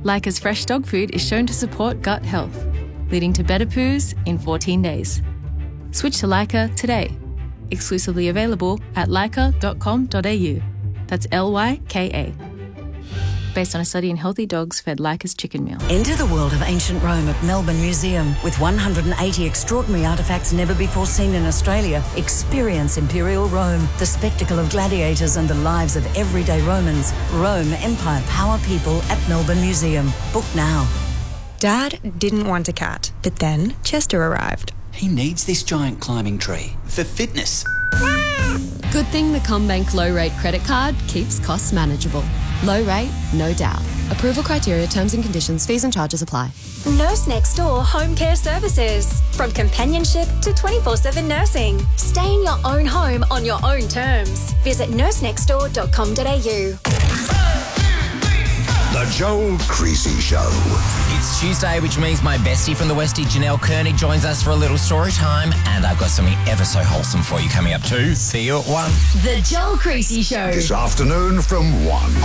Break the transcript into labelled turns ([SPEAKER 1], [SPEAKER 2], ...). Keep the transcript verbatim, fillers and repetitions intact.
[SPEAKER 1] Leica's fresh dog food is shown to support gut health, leading to better poos in fourteen days. Switch to Leica today. Exclusively available at leica dot com dot a u. That's L Y K A. Based on a study in healthy dogs fed Leica's chicken meal.
[SPEAKER 2] Enter the world of ancient Rome at Melbourne Museum. With one hundred eighty extraordinary artefacts never before seen in Australia, experience Imperial Rome, the spectacle of gladiators and the lives of everyday Romans. Rome, Empire, Power, People at Melbourne Museum. Book now.
[SPEAKER 3] Dad didn't want a cat, but then Chester arrived.
[SPEAKER 4] He needs this giant climbing tree for fitness.
[SPEAKER 5] Good thing the CommBank low rate credit card keeps costs manageable. Low rate, no doubt. Approval criteria, terms and conditions, fees and charges apply.
[SPEAKER 6] Nurse Next Door Home Care Services. From companionship to twenty-four seven nursing. Stay in your own home on your own terms. Visit nurse next door dot com dot a u.
[SPEAKER 7] The Joel Creasy Show.
[SPEAKER 8] It's Tuesday, which means my bestie from the Westie, Janelle Koenig, joins us for a little story time, and I've got something ever so wholesome for you coming up too. See you at one.
[SPEAKER 5] The Joel Creasy Show.
[SPEAKER 7] This afternoon from one